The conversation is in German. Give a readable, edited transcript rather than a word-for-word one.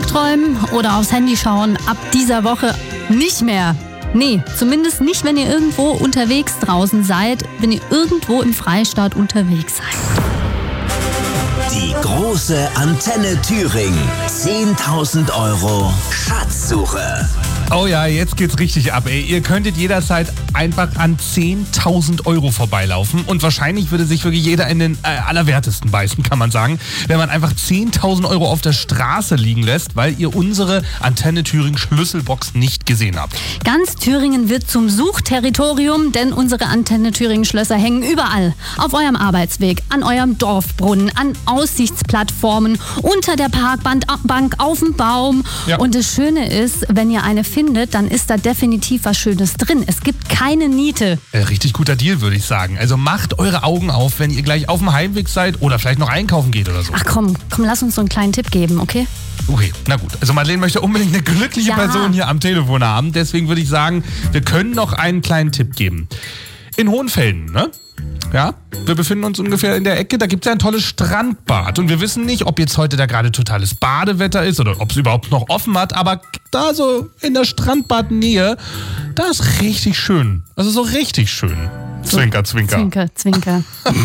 Tagträumen oder aufs Handy schauen ab dieser Woche nicht mehr. Nee, zumindest nicht, wenn ihr irgendwo unterwegs draußen seid, wenn ihr irgendwo im Freistaat unterwegs seid. Die große Antenne Thüringen. 10.000 € Schatzsuche. Oh ja, jetzt geht's richtig ab, ey. Ihr könntet jederzeit einfach an 10.000 € vorbeilaufen und wahrscheinlich würde sich wirklich jeder in den Allerwertesten beißen, kann man sagen, wenn man einfach 10.000 € auf der Straße liegen lässt, weil ihr unsere Antenne Thüringen Schlüsselbox nicht gesehen habt. Ganz Thüringen wird zum Suchterritorium, denn unsere Antenne Thüringen Schlösser hängen überall. Auf eurem Arbeitsweg, an eurem Dorfbrunnen, an Aussichtsplattformen, unter der Parkbank, auf dem Baum. Ja. Und das Schöne ist, wenn ihr eine findet, dann ist da definitiv was Schönes drin. Es gibt keine Niete. Richtig guter Deal, würde ich sagen. Also macht eure Augen auf, wenn ihr gleich auf dem Heimweg seid oder vielleicht noch einkaufen geht oder so. Ach komm, lass uns so einen kleinen Tipp geben, okay? Okay, na gut. Also Madeleine möchte unbedingt eine glückliche Person hier am Telefon haben. Deswegen würde ich sagen, wir können noch einen kleinen Tipp geben. In Hohenfelden, ne? Ja, wir befinden uns ungefähr in der Ecke, da gibt es ja ein tolles Strandbad und wir wissen nicht, ob jetzt heute da gerade totales Badewetter ist oder ob es überhaupt noch offen hat, aber da so in der Strandbadnähe, da ist richtig schön, also so richtig schön. Zwinker, zwinker. Zwinker, zwinker.